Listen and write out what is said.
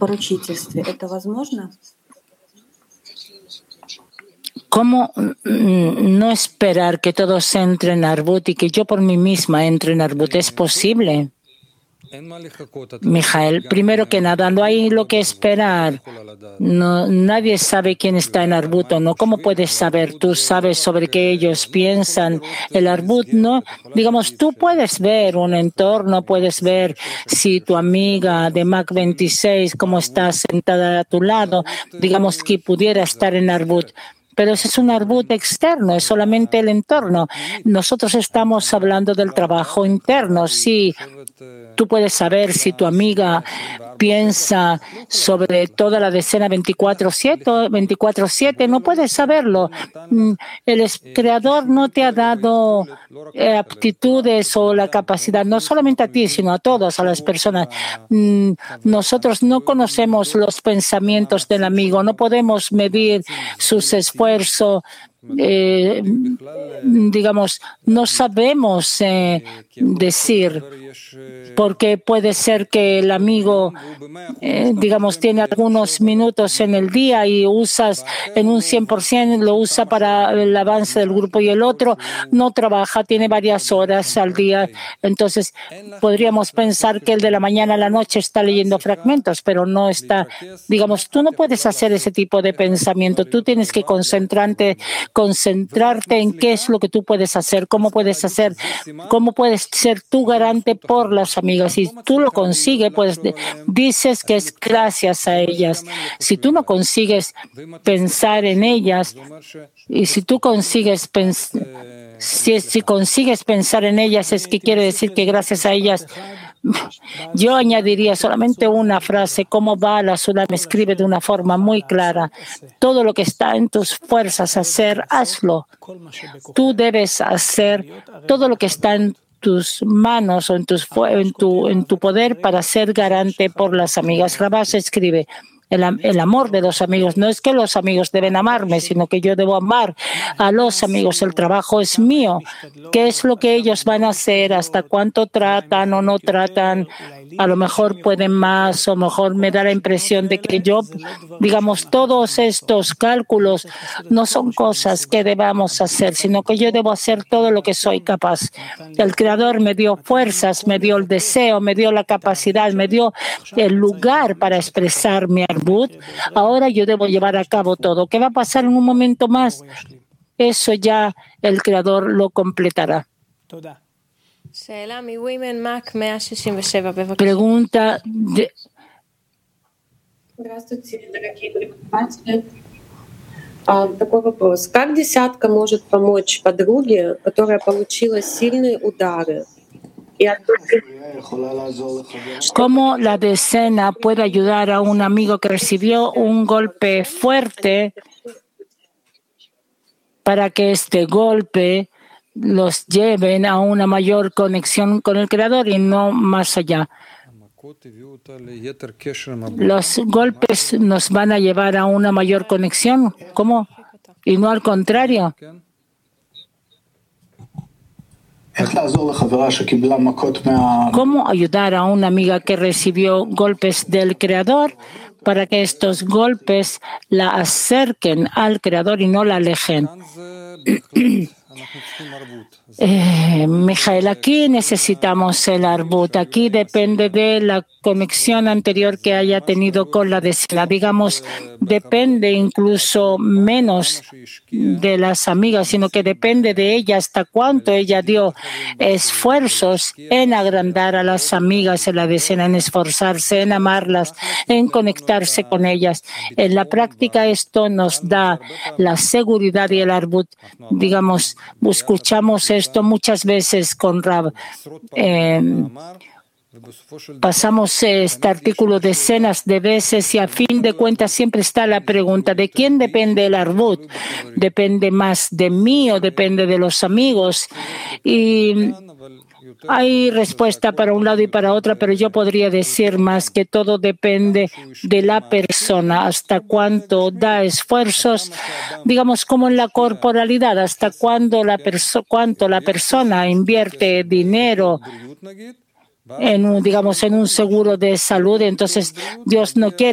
поручительстве. Это возможно? ¿Cómo no esperar que todos entren en Arbut y que yo por mí misma entre en Arbut? ¿Es posible? Mijael, primero que nada, no hay lo que esperar. No, nadie sabe quién está en Arbut o no. ¿Cómo puedes saber? Tú sabes sobre qué ellos piensan. El Arbut, no. Digamos, tú puedes ver un entorno, puedes ver si tu amiga de Mac 26, cómo está sentada a tu lado, digamos que pudiera estar en Arbut. Pero ese es un Arbut externo, es solamente el entorno. Nosotros estamos hablando del trabajo interno. Sí, tú puedes saber si tu amiga piensa sobre toda la decena 24/7, no puedes saberlo. El creador no te ha dado aptitudes o la capacidad, no solamente a ti, sino a todas, a las personas. Nosotros no conocemos los pensamientos del amigo, no podemos medir sus esfuerzos. Digamos, no sabemos decir, porque puede ser que el amigo, digamos, tiene algunos minutos en el día y usas en un 100%, lo usa para el avance del grupo y el otro no trabaja, tiene varias horas al día. Entonces, podríamos pensar que el de la mañana a la noche está leyendo fragmentos, pero no está. Digamos, tú no puedes hacer ese tipo de pensamiento. Tú tienes que concentrarte en qué es lo que tú puedes hacer, cómo puedes ser tú garante por las amigas. Si tú lo consigues, pues dices que es gracias a ellas. Si tú no consigues pensar en ellas, y si tú consigues si consigues pensar en ellas, es que quiere decir que gracias a ellas. Yo añadiría solamente una frase, como Bala Sulam escribe de una forma muy clara: todo lo que está en tus fuerzas hacer, hazlo. Tú debes hacer todo lo que está en tus manos o en tu poder para ser garante por las amigas. Rabash escribe: el amor de los amigos. No es que los amigos deben amarme, sino que yo debo amar a los amigos. El trabajo es mío. ¿Qué es lo que ellos van a hacer? ¿Hasta cuánto tratan o no tratan? A lo mejor pueden más, o mejor me da la impresión de que yo, digamos, todos estos cálculos no son cosas que debamos hacer, sino que yo debo hacer todo lo que soy capaz. El Creador me dio fuerzas, me dio el deseo, me dio la capacidad, me dio el lugar para expresar mi arbut. Ahora yo debo llevar a cabo todo. ¿Qué va a pasar en un momento más? Eso ya el Creador lo completará. Pregunta de... Здравствуйте, дорогие преподаватели. Такой вопрос. Как десятка может помочь подруге, которая получила сильные удары? ¿Cómo la decena puede ayudar a un amigo que recibió un golpe fuerte para que este golpe los lleven a una mayor conexión con el Creador y no más allá? Los golpes nos van a llevar a una mayor conexión, ¿cómo? Y no al contrario. ¿Cómo ayudar a una amiga que recibió golpes del Creador para que estos golpes la acerquen al Creador y no la alejen? Mijael, aquí necesitamos el arbut. Aquí depende de la conexión anterior que haya tenido con la decena. Digamos, depende incluso menos de las amigas, sino que depende de ella hasta cuánto ella dio esfuerzos en agrandar a las amigas en la decena, en esforzarse, en amarlas, en conectarse con ellas. En la práctica esto nos da la seguridad y el arbut. Digamos, escuchamos esto muchas veces con Rab. Pasamos este artículo decenas de veces y a fin de cuentas siempre está la pregunta: ¿de quién depende el arbut? ¿Depende más de mí o depende de los amigos? Y hay respuesta para un lado y para otro, pero yo podría decir más que todo depende de la persona, hasta cuánto da esfuerzos, digamos como en la corporalidad, hasta cuánto la persona invierte dinero en un seguro de salud. Entonces Dios no quiere